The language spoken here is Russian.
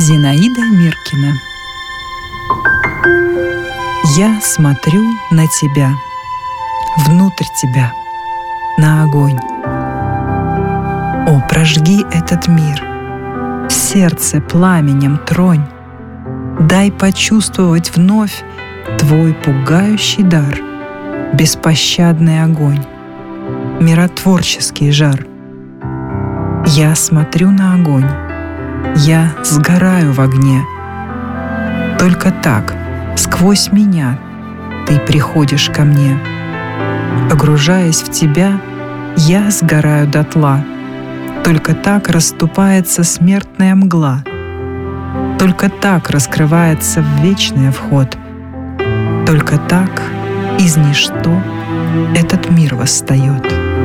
Зинаида Миркина. Я смотрю на тебя, внутрь тебя, на огонь. О, прожги этот мир, в сердце пламенем тронь, дай почувствовать вновь твой пугающий дар, беспощадный огонь, миротворческий жар. Я смотрю на огонь, я сгораю в огне. Только так, сквозь меня, ты приходишь ко мне. Погружаясь в тебя, я сгораю дотла. Только так расступается смертная мгла. Только так раскрывается в вечный вход. Только так из ничто этот мир восстает.